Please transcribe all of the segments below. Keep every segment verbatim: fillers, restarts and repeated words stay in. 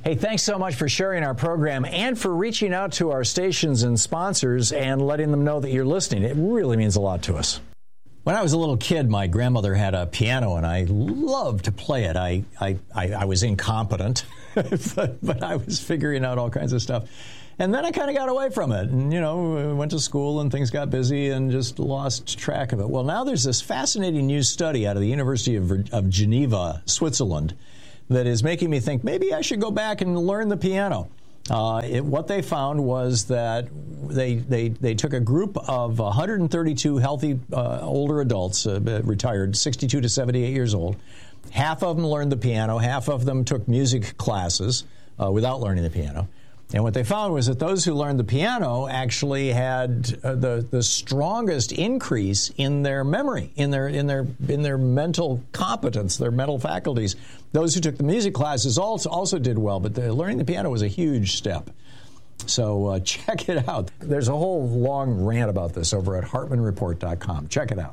Hey, thanks so much for sharing our program and for reaching out to our stations and sponsors and letting them know that you're listening. It really means a lot to us. When I was a little kid, my grandmother had a piano, and I loved to play it. I I, I, I was incompetent, but, but I was figuring out all kinds of stuff. And then I kind of got away from it and, you know, went to school and things got busy and just lost track of it. Well, now there's this fascinating new study out of the University of, of Geneva, Switzerland, that is making me think maybe I should go back and learn the piano. Uh, it, what they found was that they they they took a group of one hundred thirty-two healthy uh, older adults, uh, retired, sixty-two to seventy-eight years old. Half of them learned the piano. Half of them took music classes uh, without learning the piano. And what they found was that those who learned the piano actually had uh, the the strongest increase in their memory, in their in their in their mental competence, their mental faculties. Those who took the music classes also also did well, but the, learning the piano was a huge step. So uh, check it out. There's a whole long rant about this over at Hartman Report dot com. Check it out.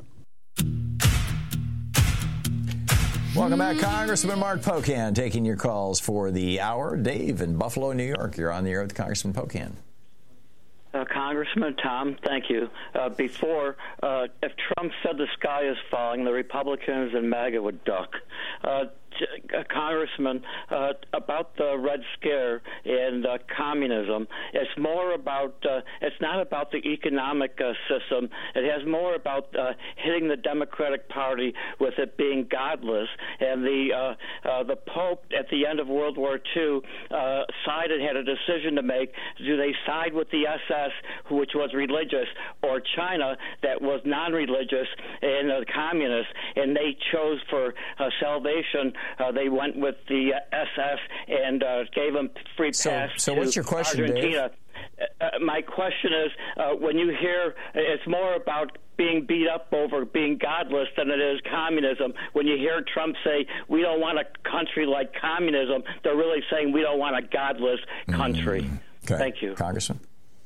Welcome back, Congressman Mark Pocan, taking your calls for the hour. Dave in Buffalo, New York, you're on the air with Congressman Pocan. Uh, Congressman Tom, thank you. Uh, before, uh, if Trump said the sky is falling, the Republicans and MAGA would duck. Uh, Uh, Congressman, uh, about the Red Scare and uh, communism, it's more about, uh, it's not about the economic uh, system. It has more about uh, hitting the Democratic Party with it being godless. And the uh, uh, the Pope at the end of World War Two uh, sided, had a decision to make. Do they side with the S S, which was religious, or China, that was non-religious and uh, communist? And they chose for uh, salvation. Uh, they went with the uh, S S and uh, gave them free pass so, so to what's your question, Argentina. Dave? Uh, my question is, uh, when you hear, it's more about being beat up over being godless than it is communism. When you hear Trump say, we don't want a country like communism, they're really saying we don't want a godless country. Mm, okay. Thank you. Congressman?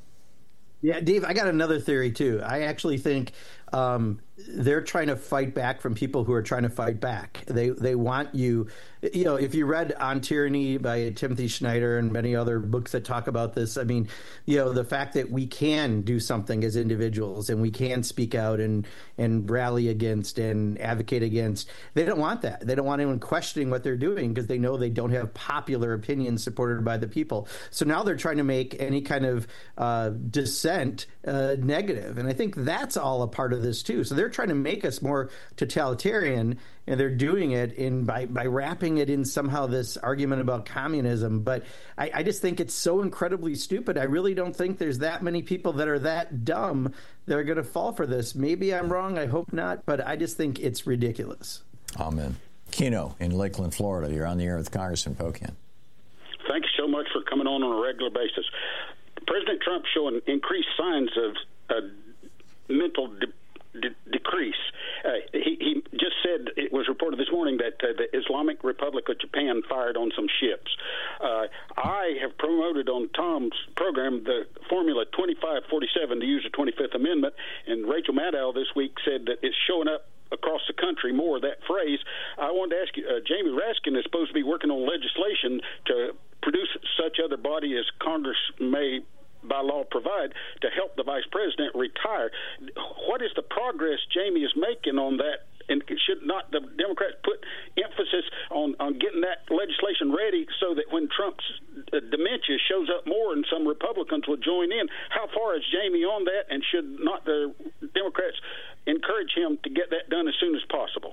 Yeah, Dave, I got another theory, too. I actually think um, they're trying to fight back from people who are trying to fight back. They they want you, you know, if you read On Tyranny by Timothy Schneider and many other books that talk about this, I mean, you know, the fact that we can do something as individuals and we can speak out and, and rally against and advocate against, they don't want that. They don't want anyone questioning what they're doing because they know they don't have popular opinions supported by the people. So now they're trying to make any kind of uh, dissent uh, negative. And I think that's all a part of this, too. So they're trying to make us more totalitarian, and they're doing it in by, by wrapping it in somehow this argument about communism. But I, I just think it's so incredibly stupid. I really don't think there's that many people that are that dumb that are going to fall for this. Maybe I'm wrong. I hope not. But I just think it's ridiculous. Amen. Keno in Lakeland, Florida. You're on the air with Congressman Pocan. Thank you so much for coming on on a regular basis. President Trump showing increased signs of uh, mental de- de- decrease. Uh, he, he just said, it was reported this morning that uh, the Islamic Republic of Japan fired on some ships. Uh, I have promoted on Tom's program the Formula twenty-five forty-seven to use the twenty-fifth Amendment, and Rachel Maddow this week said that it's showing up across the country more of that phrase. I wanted to ask you, uh, Jamie Raskin is supposed to be working on legislation to produce such other body as Congress may by law provide to help the vice president retire. What is the progress Jamie is making on that? And should not the Democrats put emphasis on, on getting that legislation ready so that when Trump's uh, dementia shows up more and some Republicans will join in? How far is Jamie on that, and should not the Democrats encourage him to get that done as soon as possible?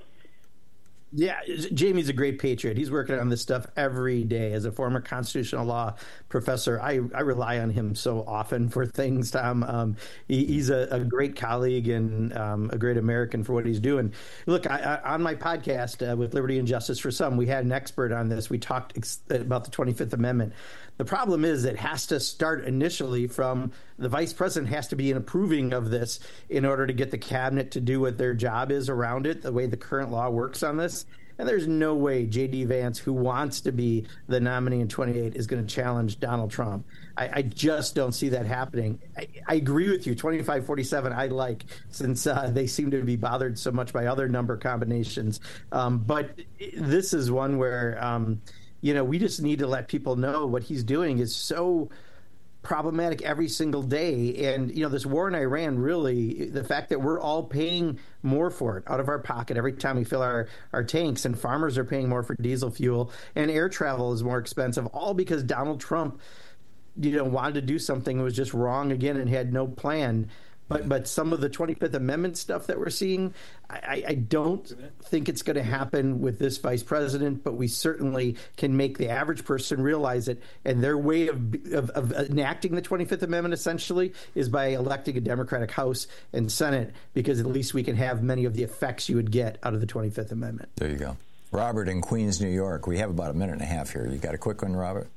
Yeah, Jamie's a great patriot. He's working on this stuff every day. As a former constitutional law professor, I, I rely on him so often for things, Tom. Um, he, he's a, a great colleague and um, a great American for what he's doing. Look, I, I, on my podcast uh, with Liberty and Justice for Some, we had an expert on this. We talked ex- about the twenty-fifth Amendment. The problem is it has to start initially from the vice president has to be approving of this in order to get the cabinet to do what their job is around it, the way the current law works on this. And there's no way J D. Vance, who wants to be the nominee in twenty-eight, is going to challenge Donald Trump. I, I just don't see that happening. I, I agree with you. twenty-five forty-seven I like, since uh, they seem to be bothered so much by other number combinations. Um, but this is one where... Um, you know, we just need to let people know what he's doing is so problematic every single day. And, you know, this war in Iran, really, the fact that we're all paying more for it out of our pocket every time we fill our, our tanks, and farmers are paying more for diesel fuel, and air travel is more expensive, all because Donald Trump, you know, wanted to do something that was just wrong again and had no plan. But but some of the twenty-fifth Amendment stuff that we're seeing, I, I don't think it's going to happen with this vice president, but we certainly can make the average person realize it. And their way of, of, of enacting the twenty-fifth Amendment, essentially, is by electing a Democratic House and Senate, because at least we can have many of the effects you would get out of the twenty-fifth Amendment. There you go. Robert in Queens, New York. We have about a minute and a half here. You got a quick one, Robert?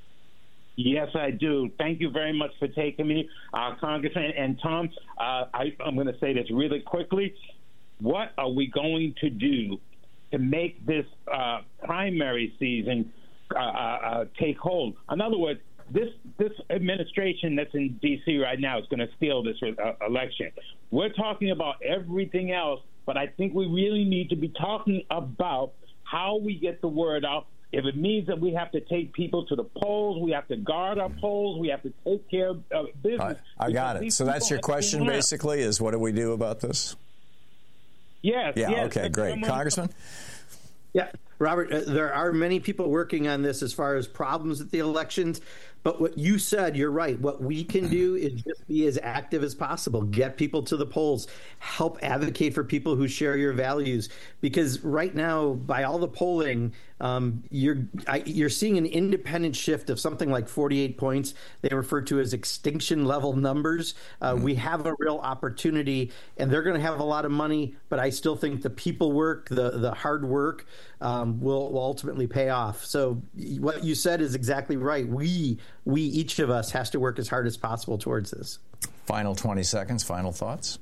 Yes, I do. Thank you very much for taking me, uh, Congressman. And Tom, uh, I, I'm going to say this really quickly. What are we going to do to make this uh, primary season uh, uh, take hold? In other words, this this administration that's in D C right now is going to steal this uh, election. We're talking about everything else, but I think we really need to be talking about how we get the word out. If it means that we have to take people to the polls, we have to guard our polls, we have to take care of uh, business. I, I got it. So that's your question, basically, is what do we do about this? Yes. Yeah, yes, okay, great. Congressman? Yeah, Robert, uh, there are many people working on this as far as problems at the elections. But what you said, you're right. What we can do is just be as active as possible. Get people to the polls. Help advocate for people who share your values. Because right now, by all the polling, um, you're I, you're seeing an independent shift of something like forty-eight points. They refer to as extinction level numbers. Uh, mm-hmm. We have a real opportunity, and they're going to have a lot of money. But I still think the people work, the the hard work, um, will, will ultimately pay off. So what you said is exactly right. We We, each of us, has to work as hard as possible towards this. Final twenty seconds, final thoughts?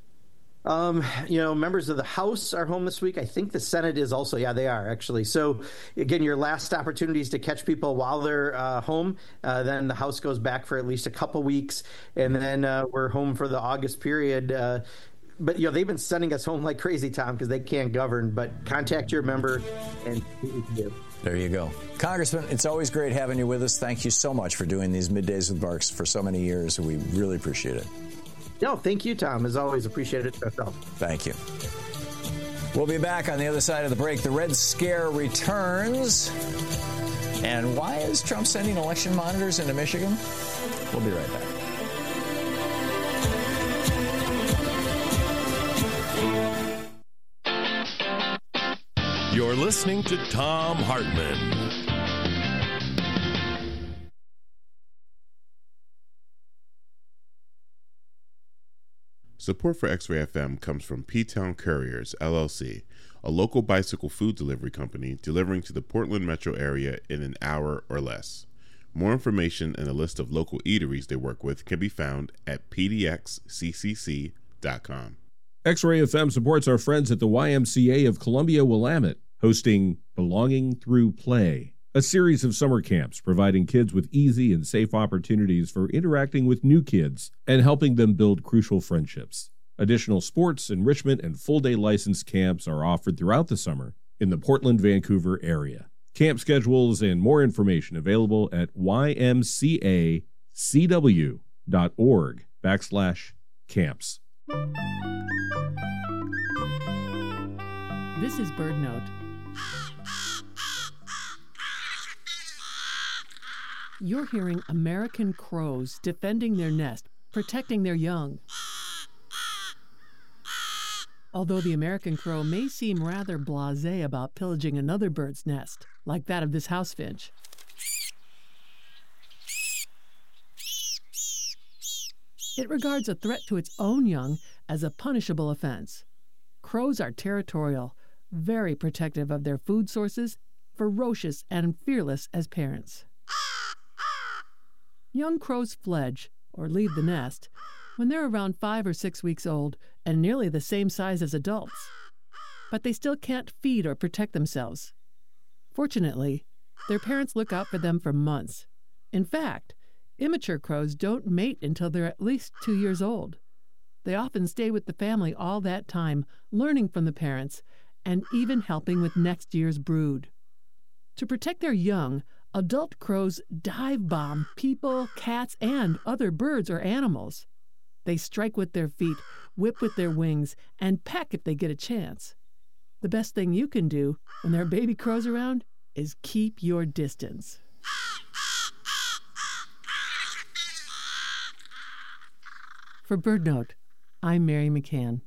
Um, you know, members of the House are home this week. I think the Senate is also. Yeah, they are, actually. So, again, your last opportunity is to catch people while they're uh, home. Uh, then the House goes back for at least a couple weeks, and then uh, we're home for the August period. Uh, But, you know, they've been sending us home like crazy, Tom, because they can't govern. But contact your member and see what you can do. There you go. Congressman, it's always great having you with us. Thank you so much for doing these Middays with Marks for so many years. We really appreciate it. No, thank you, Tom. As always, appreciate it myself. Thank you. We'll be back on the other side of the break. The Red Scare returns. And why is Trump sending election monitors into Michigan? We'll be right back. You're listening to Thom Hartmann. Support for X-Ray F M comes from P-Town Couriers, L L C, a local bicycle food delivery company delivering to the Portland metro area in an hour or less. More information and a list of local eateries they work with can be found at p d x c c c dot com. X-Ray F M supports our friends at the Y M C A of Columbia Willamette, hosting Belonging Through Play, a series of summer camps providing kids with easy and safe opportunities for interacting with new kids and helping them build crucial friendships. Additional sports, enrichment, and full-day license camps are offered throughout the summer in the Portland-Vancouver area. Camp schedules and more information available at y m c a c w dot org backslash camps. This is BirdNote. You're hearing American crows defending their nest, protecting their young. Although the American crow may seem rather blasé about pillaging another bird's nest, like that of this house finch. It regards a threat to its own young as a punishable offense. Crows are territorial, very protective of their food sources, ferocious and fearless as parents. Young crows fledge, or leave the nest, when they're around five or six weeks old and nearly the same size as adults. But they still can't feed or protect themselves. Fortunately, their parents look out for them for months. In fact, immature crows don't mate until they're at least two years old. They often stay with the family all that time, learning from the parents, and even helping with next year's brood. To protect their young, adult crows dive bomb people, cats, and other birds or animals. They strike with their feet, whip with their wings, and peck if they get a chance. The best thing you can do when there are baby crows around is keep your distance. For BirdNote, I'm Mary McCann.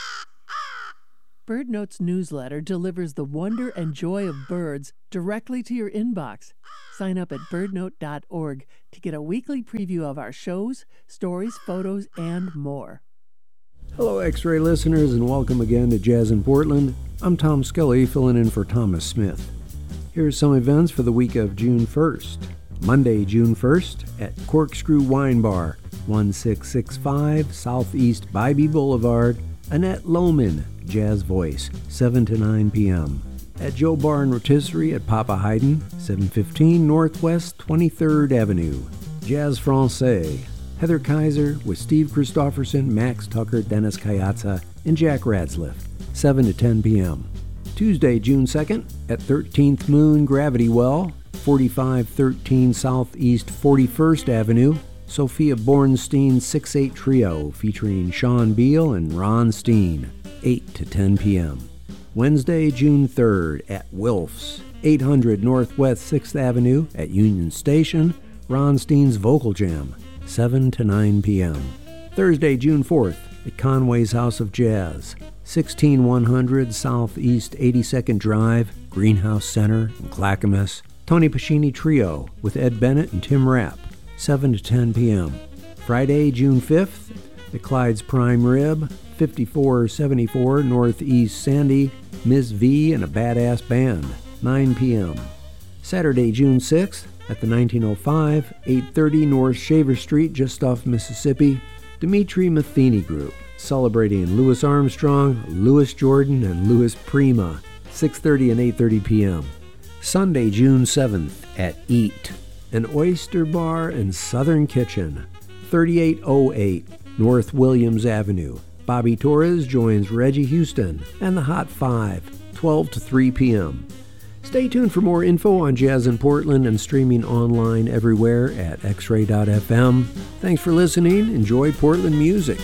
BirdNote's newsletter delivers the wonder and joy of birds directly to your inbox. Sign up at bird note dot org to get a weekly preview of our shows, stories, photos, and more. Hello, X-Ray listeners, and welcome again to Jazz in Portland. I'm Tom Scully, filling in for Thomas Smith. Here's some events for the week of June first. Monday, June first, at Corkscrew Wine Bar, one six six five Southeast Bybee Boulevard, Annette Lohman, Jazz Voice, seven to nine p.m. At Joe Bar and Rotisserie at Papa Haydn, seven fifteen Northwest twenty-third Avenue. Jazz Francais, Heather Kaiser with Steve Christofferson, Max Tucker, Dennis Kayatsa, and Jack Radsliff, seven to ten p.m. Tuesday, June second, at thirteenth Moon Gravity Well, forty-five thirteen Southeast forty-first Avenue, Sophia Bornstein six eight Trio featuring Sean Beal and Ron Steen, eight to ten p.m. Wednesday, June third, at Wilf's, eight hundred Northwest sixth Avenue at Union Station, Ron Steen's Vocal Jam, seven to nine p.m. Thursday, June fourth, at Conway's House of Jazz, sixteen one hundred Southeast eighty-second Drive, Greenhouse Center in Clackamas, Tony Pascini Trio with Ed Bennett and Tim Rapp, seven to ten p.m. Friday, June fifth, at Clyde's Prime Rib, fifty-four seventy-four Northeast Sandy, Miz V and a Badass Band, nine p.m. Saturday, June sixth, at the nineteen oh five, eight thirty North Shaver Street, just off Mississippi, Dimitri Matheny Group, celebrating Louis Armstrong, Louis Jordan, and Louis Prima, six thirty and eight thirty p.m. Sunday, June seventh, at Eat, an oyster bar and southern kitchen, thirty-eight oh eight North Williams Avenue. Bobby Torres joins Reggie Houston and the Hot Five, twelve to three p.m. Stay tuned for more info on Jazz in Portland and streaming online everywhere at x ray dot f m. Thanks for listening. Enjoy Portland music.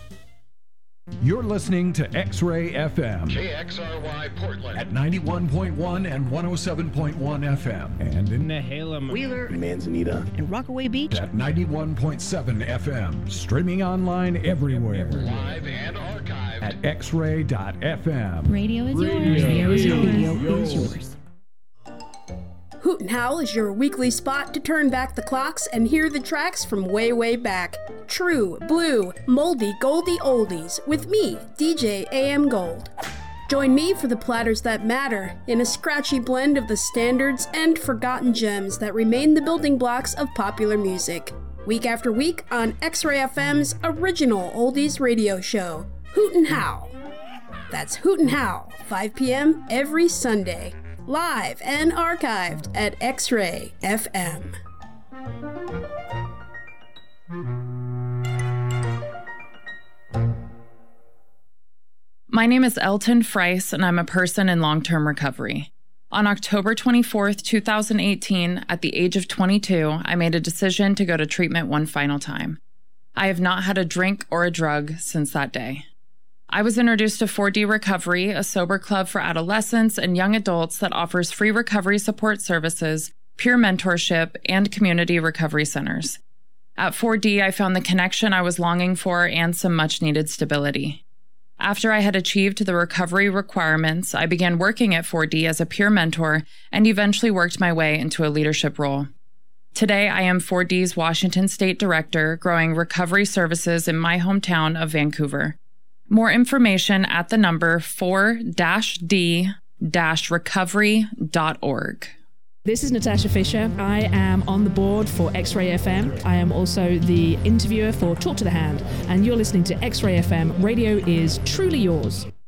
You're listening to X-Ray F M. K X R Y Portland. At ninety-one point one and one oh seven point one F M. And in Nehalem, Wheeler, Manzanita, and Rockaway Beach. At ninety-one point seven F M. Streaming online everywhere. Live and archived. At x ray dot f m. Radio is yours. Radio is yours. Radio is yours. Hoot and Howl is your weekly spot to turn back the clocks and hear the tracks from way, way back. True, blue, moldy, goldy oldies with me, D J A M Gold. Join me for the platters that matter in a scratchy blend of the standards and forgotten gems that remain the building blocks of popular music. Week after week on X-Ray F M's original oldies radio show, Hoot and Howl. That's Hoot and Howl, five p.m. every Sunday. Live and archived at X-Ray F M. My name is Elton Frice, and I'm a person in long-term recovery. On October twenty-fourth, twenty eighteen, at the age of twenty-two, I made a decision to go to treatment one final time. I have not had a drink or a drug since that day. I was introduced to four D Recovery, a sober club for adolescents and young adults that offers free recovery support services, peer mentorship, and community recovery centers. At four D, I found the connection I was longing for and some much-needed stability. After I had achieved the recovery requirements, I began working at four D as a peer mentor and eventually worked my way into a leadership role. Today, I am four D's Washington State Director, growing recovery services in my hometown of Vancouver. More information at the number four D recovery dot org. This is Natasha Fisher. I am on the board for X-Ray F M. I am also the interviewer for Talk to the Hand, and you're listening to X-Ray F M. Radio is truly yours.